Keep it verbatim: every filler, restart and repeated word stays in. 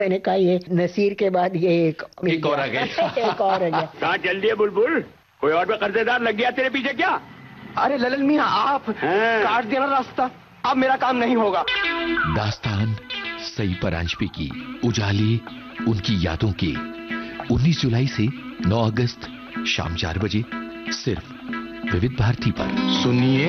मैंने कहा ये नसीर के बाद ये एक एक और आ गया। एक और आ गया। कहाँ चल दिए बुलबुल? कोई और भी कर्जेदार लग गया तेरे पीछे क्या? अरे ललन मियाँ, आप काट देना रास्ता, अब मेरा काम नहीं होगा। दास्तान सई परांजपे की उजाली उनकी यादों की उन्नीस जुलाई से नौ अगस्त शाम चार बजे सिर्फ विविध भारती पर। सुनिए